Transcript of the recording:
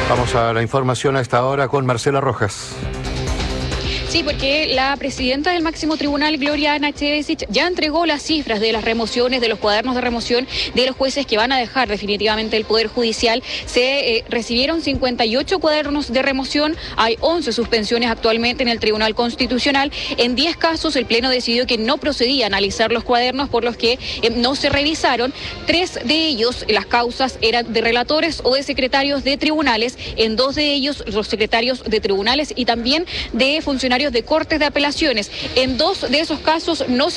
Vamos a la información a esta hora con Marcela Rojas. Sí, porque la presidenta del máximo tribunal, Gloria Nachevsich, ya entregó las cifras de las remociones, de los cuadernos de remoción de los jueces que van a dejar definitivamente el Poder Judicial. Se recibieron 58 cuadernos de remoción, hay 11 suspensiones actualmente en el Tribunal Constitucional. En 10 casos el Pleno decidió que no procedía a analizar los cuadernos, por los que no se revisaron. 3 de ellos, las causas eran de relatores o de secretarios de tribunales. En 2 de ellos, los secretarios de tribunales y también de funcionarios de cortes de apelaciones. En 2 de esos casos no se